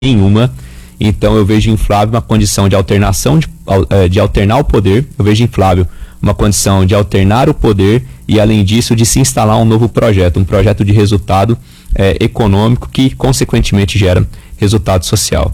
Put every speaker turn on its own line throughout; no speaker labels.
nenhuma. Então eu vejo em Flávio uma condição de alternação, de alternar o poder. Eu vejo em Flávio uma condição de alternar o poder e, além disso, de se instalar um novo projeto, um projeto de resultado econômico que, consequentemente, gera resultado social.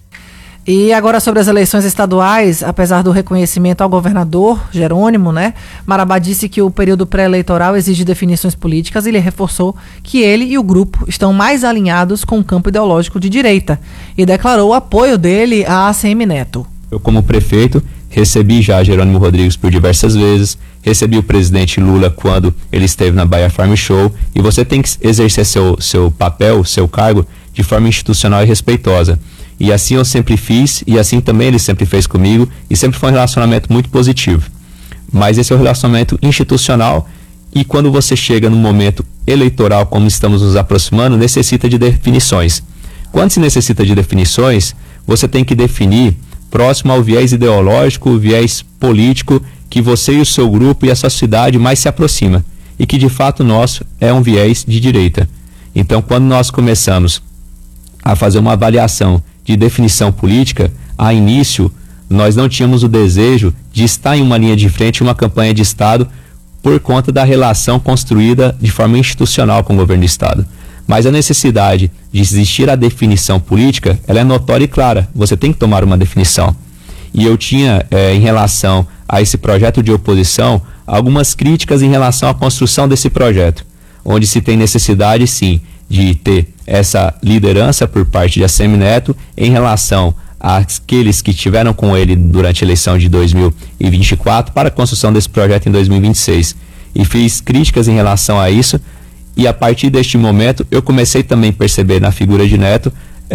E agora sobre as eleições estaduais, apesar do reconhecimento ao governador Jerônimo, Marabá disse que o período pré-eleitoral exige definições políticas e ele reforçou que ele e o grupo estão mais alinhados com o campo ideológico de direita e declarou o apoio dele à ACM Neto.
Eu, como prefeito, recebi já Jerônimo Rodrigues por diversas vezes, recebi o presidente Lula quando ele esteve na Bahia Farm Show, e você tem que exercer seu papel, seu cargo, de forma institucional e respeitosa. E assim eu sempre fiz, e assim também ele sempre fez comigo, e sempre foi um relacionamento muito positivo. Mas esse é o relacionamento institucional, e quando você chega no momento eleitoral, como estamos nos aproximando, necessita de definições. Quando se necessita de definições, você tem que definir próximo ao viés ideológico, o viés político, que você e o seu grupo e a sua cidade mais se aproxima, e que de fato nosso é um viés de direita. Então, quando nós começamos a fazer uma avaliação de definição política, a início nós não tínhamos o desejo de estar em uma linha de frente em uma campanha de Estado por conta da relação construída de forma institucional com o governo do Estado. Mas a necessidade de existir a definição política, ela é notória e clara. Você tem que tomar uma definição. E eu tinha, em relação a esse projeto de oposição, algumas críticas em relação à construção desse projeto, onde se tem necessidade, sim, de ter essa liderança por parte de ACM Neto em relação àqueles que estiveram com ele durante a eleição de 2024 para a construção desse projeto em 2026. E fiz críticas em relação a isso, e a partir deste momento eu comecei também a perceber na figura de Neto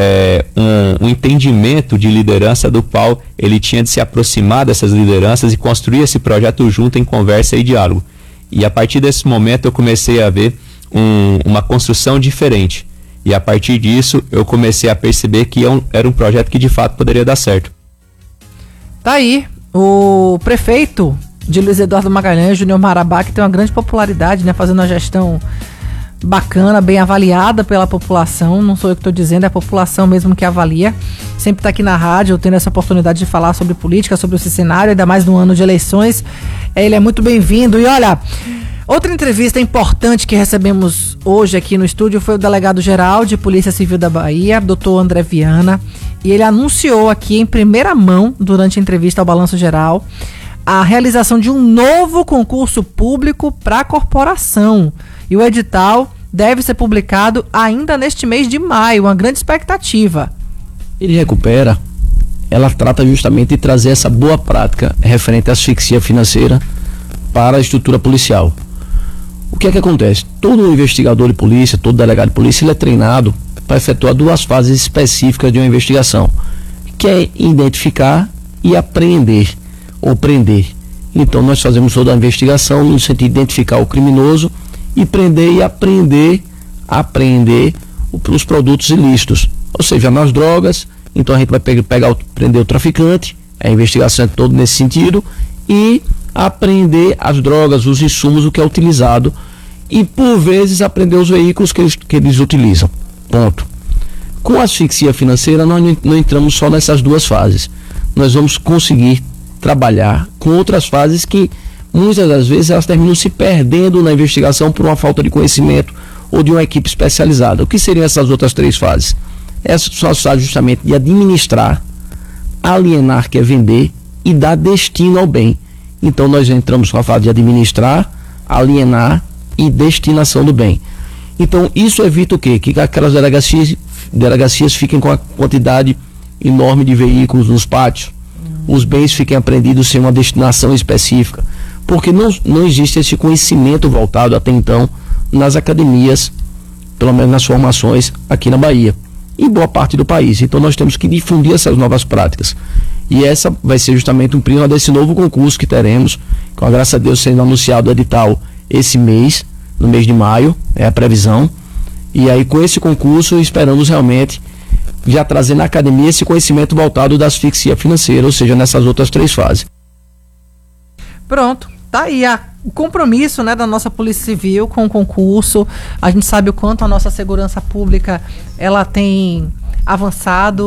um entendimento de liderança do qual ele tinha de se aproximar dessas lideranças e construir esse projeto junto em conversa e diálogo. E a partir desse momento eu comecei a ver uma construção diferente. E a partir disso eu comecei a perceber que era um projeto que de fato poderia dar certo.
Tá aí o prefeito de Luiz Eduardo Magalhães, Júnior Marabá, que tem uma grande popularidade, fazendo uma gestão bacana, bem avaliada pela população. Não sou eu que estou dizendo, é a população mesmo que avalia. Sempre está aqui na rádio, tendo essa oportunidade de falar sobre política, sobre esse cenário, ainda mais no ano de eleições. Ele é muito bem-vindo. E olha, outra entrevista importante que recebemos hoje aqui no estúdio foi o delegado-geral de Polícia Civil da Bahia, Dr. André Viana, e ele anunciou aqui em primeira mão, durante a entrevista ao Balanço Geral, a realização de um novo concurso público para a corporação. E o edital deve ser publicado ainda neste mês de maio, uma grande expectativa.
Ele recupera, ela trata justamente de trazer essa boa prática referente à asfixia financeira para a estrutura policial. O que é que acontece? Todo investigador de polícia, todo delegado de polícia, ele é treinado para efetuar duas fases específicas de uma investigação, que é identificar e apreender ou prender. Então nós fazemos toda a investigação no sentido de identificar o criminoso e prender e apreender os produtos ilícitos, ou seja, nas drogas. Então a gente vai prender o traficante, a investigação é toda nesse sentido, e apreender as drogas, os insumos, o que é utilizado, e por vezes apreender os veículos que eles utilizam. Ponto. Com a asfixia financeira nós não entramos só nessas duas fases, nós vamos conseguir trabalhar com outras fases que muitas das vezes elas terminam se perdendo na investigação por uma falta de conhecimento ou de uma equipe especializada. O que seriam essas outras três fases? Essas são as fases justamente de administrar, alienar, que é vender, e dar destino ao bem. Então nós entramos com a fase de administrar, alienar e destinação do bem. Então isso evita o quê? Que aquelas delegacias fiquem com a quantidade enorme de veículos nos pátios, os bens fiquem apreendidos sem uma destinação específica, porque não existe esse conhecimento voltado até então nas academias, pelo menos nas formações aqui na Bahia e boa parte do país. Então nós temos que difundir essas novas práticas, e essa vai ser justamente um prima desse novo concurso que teremos, com a graça a Deus sendo anunciado o edital esse mês, no mês de maio, é a previsão. E aí com esse concurso esperamos realmente já trazer na academia esse conhecimento voltado da asfixia financeira, ou seja, nessas outras três fases.
Pronto, tá aí o compromisso, da nossa Polícia Civil com o concurso. A gente sabe o quanto a nossa segurança pública ela tem avançado,